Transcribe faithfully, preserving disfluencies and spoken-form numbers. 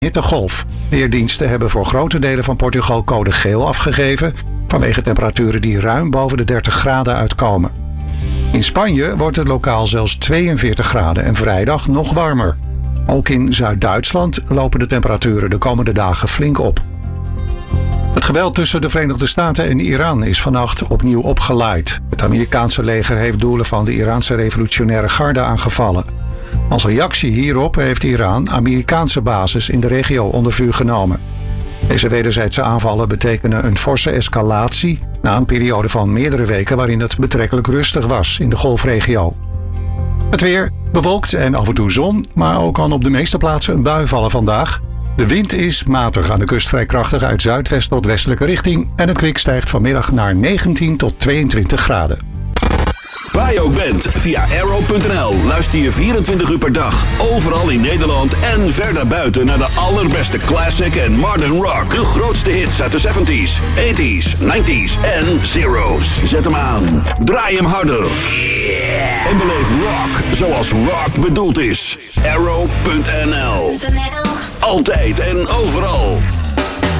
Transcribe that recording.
hittegolf. Weerdiensten hebben voor grote delen van Portugal code geel afgegeven vanwege temperaturen die ruim boven de dertig graden uitkomen. In Spanje wordt het lokaal zelfs tweeënveertig graden en vrijdag nog warmer. Ook in Zuid-Duitsland lopen de temperaturen de komende dagen flink op. Het geweld tussen de Verenigde Staten en Iran is vannacht opnieuw opgeleid. Het Amerikaanse leger heeft doelen van de Iraanse revolutionaire garde aangevallen. Als reactie hierop heeft Iran Amerikaanse bases in de regio onder vuur genomen. Deze wederzijdse aanvallen betekenen een forse escalatie na een periode van meerdere weken waarin het betrekkelijk rustig was in de golfregio. Het weer bewolkt en af en toe zon, maar ook kan op de meeste plaatsen een bui vallen vandaag. De wind is matig aan de kust vrij krachtig uit zuidwest tot westelijke richting en het kwik stijgt vanmiddag naar negentien tot tweeëntwintig graden. Waar je ook bent, via Aero punt n l luister je vierentwintig uur per dag, overal in Nederland en verder buiten naar de allerbeste classic en modern rock. De grootste hits uit de zeventies, tachtiger, negentiger en zero's. Zet hem aan, draai hem harder. En beleef rock zoals rock bedoeld is. Aero punt n l. Altijd en overal.